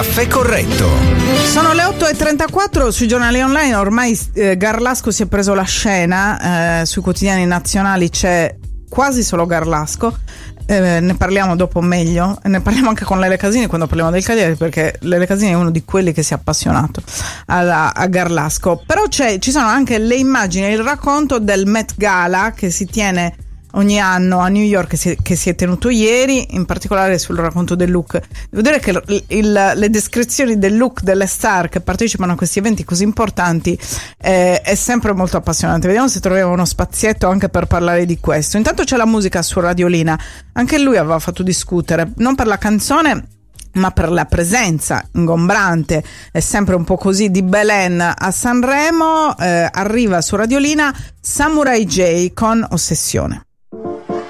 Caffè Corretto. Sono le 8:34 sui giornali online. Ormai Garlasco si è preso la scena, sui quotidiani nazionali c'è quasi solo Garlasco. Ne parliamo dopo meglio, ne parliamo anche con Lele Casini quando parliamo del Cagliari, perché Lele Casini è uno di quelli che si è appassionato a Garlasco. Però ci sono anche le immagini e il racconto del Met Gala che si tiene ogni anno a New York, che si è tenuto ieri, in particolare sul racconto del look. Devo dire che le descrizioni del look delle star che partecipano a questi eventi così importanti è sempre molto appassionante. Vediamo se troviamo uno spazietto anche per parlare di questo. Intanto c'è la musica su Radiolina, anche lui aveva fatto discutere, non per la canzone ma per la presenza ingombrante, è sempre un po' così, di Belen a Sanremo. Arriva su Radiolina Samurai J con Ossessione.